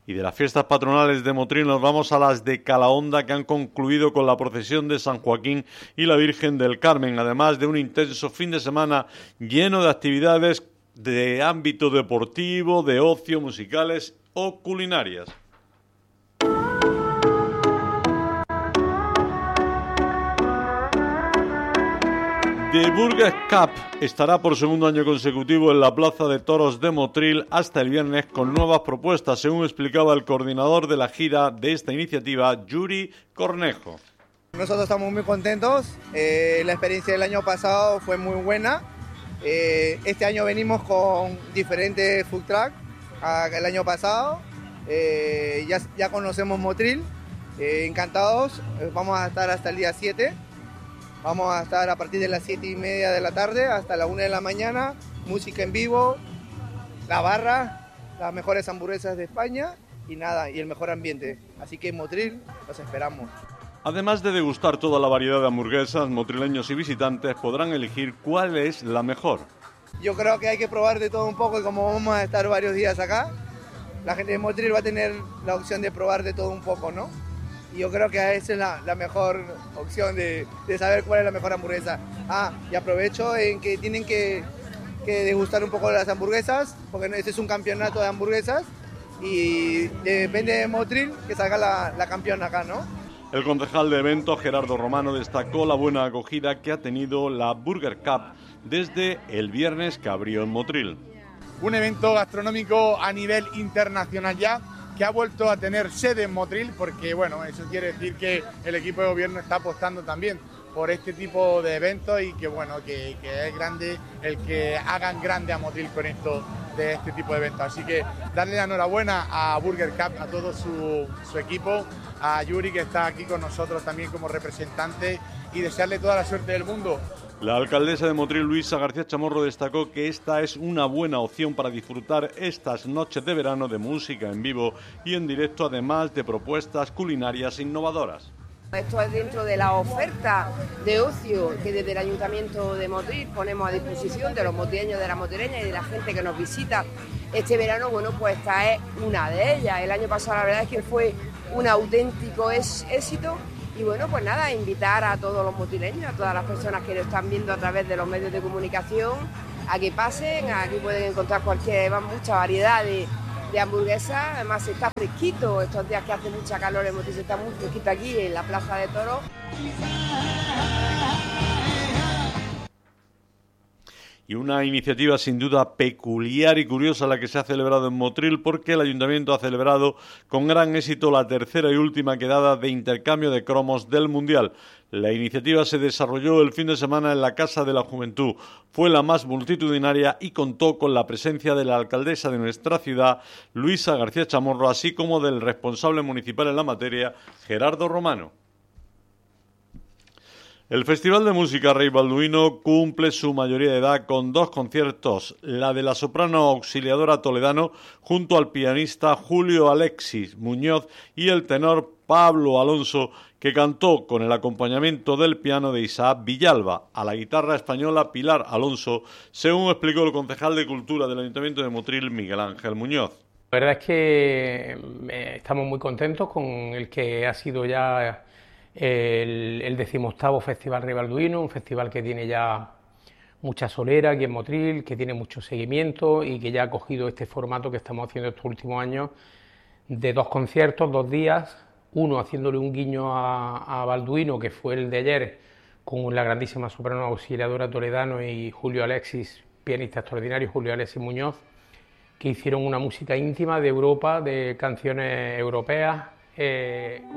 Y de las fiestas patronales de Motril nos vamos a las de Calahonda, que han concluido con la procesión de San Joaquín y la Virgen del Carmen, además de un intenso fin de semana lleno de actividades de ámbito deportivo, de ocio, musicales o culinarias. The Burgers Cup estará por segundo año consecutivo en la Plaza de Toros de Motril hasta el viernes con nuevas propuestas, según explicaba el coordinador de la gira de esta iniciativa, Yuri Cornejo. Nosotros estamos muy contentos, la experiencia del año pasado fue muy buena, este año venimos con diferentes food trucks el año pasado, ya conocemos Motril, encantados, vamos a estar hasta el día 7. Vamos a estar a partir de las 7:30 de la tarde hasta la 1 de la mañana, música en vivo, la barra, las mejores hamburguesas de España y nada, y el mejor ambiente. Así que en Motril los esperamos. Además de degustar toda la variedad de hamburguesas, motrileños y visitantes podrán elegir cuál es la mejor. Yo creo que hay que probar de todo un poco y como vamos a estar varios días acá, la gente de Motril va a tener la opción de probar de todo un poco, ¿no? Y yo creo que esa es la mejor opción de saber cuál es la mejor hamburguesa. Y aprovecho en que tienen que degustar un poco de las hamburguesas, porque este es un campeonato de hamburguesas y depende de Motril que salga la campeona acá, ¿no? El concejal de eventos, Gerardo Romano, destacó la buena acogida que ha tenido la Burger Cup desde el viernes que abrió en Motril. Un evento gastronómico a nivel internacional ya, que ha vuelto a tener sede en Motril, porque bueno, eso quiere decir que el equipo de gobierno está apostando también por este tipo de eventos y que bueno, que es grande el que hagan grande a Motril con esto de este tipo de eventos. Así que darle la enhorabuena a Burger Cup, a todo su equipo, a Yuri que está aquí con nosotros también como representante y desearle toda la suerte del mundo. La alcaldesa de Motril, Luisa García Chamorro, destacó que esta es una buena opción para disfrutar estas noches de verano de música en vivo y en directo, además de propuestas culinarias innovadoras. Esto es dentro de la oferta de ocio que desde el Ayuntamiento de Motril ponemos a disposición de los motrileños, de las motrileñas y de la gente que nos visita este verano. Bueno, pues esta es una de ellas. El año pasado la verdad es que fue un auténtico éxito. Y bueno, pues nada, invitar a todos los motrileños, a todas las personas que lo están viendo a través de los medios de comunicación, a que pasen. Aquí pueden encontrar mucha variedad de hamburguesas. Además está fresquito, estos días que hace mucha calor en Motril está muy fresquito aquí en la Plaza de Toros. Y una iniciativa sin duda peculiar y curiosa la que se ha celebrado en Motril, porque el Ayuntamiento ha celebrado con gran éxito la tercera y última quedada de intercambio de cromos del Mundial. La iniciativa se desarrolló el fin de semana en la Casa de la Juventud. Fue la más multitudinaria y contó con la presencia de la alcaldesa de nuestra ciudad, Luisa García Chamorro, así como del responsable municipal en la materia, Gerardo Romano. El Festival de Música Rey Balduino cumple su mayoría de edad con 2 conciertos, la de la soprano auxiliadora Toledano junto al pianista Julio Alexis Muñoz y el tenor Pablo Alonso, que cantó con el acompañamiento del piano de Isaac Villalba, a la guitarra española Pilar Alonso, según explicó el concejal de Cultura del Ayuntamiento de Motril, Miguel Ángel Muñoz. La verdad es que estamos muy contentos con el que ha sido ya el 18º Festival Rey Balduino, un festival que tiene ya mucha solera aquí en Motril, que tiene mucho seguimiento y que ya ha cogido este formato que estamos haciendo estos últimos años de 2 conciertos, 2 días, uno haciéndole un guiño a Balduino, que fue el de ayer, con la grandísima soprano auxiliadora Toledano y Julio Alexis, pianista extraordinario, Julio Alexis Muñoz, que hicieron una música íntima de Europa, de canciones europeas,